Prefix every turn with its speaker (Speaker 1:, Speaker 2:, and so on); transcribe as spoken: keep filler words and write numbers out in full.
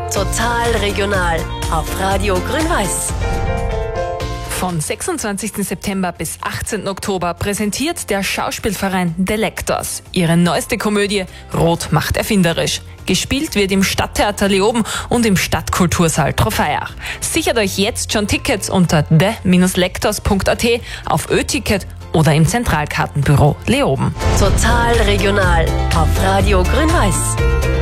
Speaker 1: Total regional auf Radio Grün-Weiß.
Speaker 2: Von sechsundzwanzigsten September bis achtzehnten Oktober präsentiert der Schauspielverein Delectors ihre neueste Komödie Rot macht erfinderisch. Gespielt wird im Stadttheater Leoben und im Stadtkultursaal Trofeiach. Sichert euch jetzt schon Tickets unter de Bindestrich lectors punkt at, auf Ö-Ticket oder im Zentralkartenbüro Leoben.
Speaker 1: Total regional auf Radio Grün-Weiß.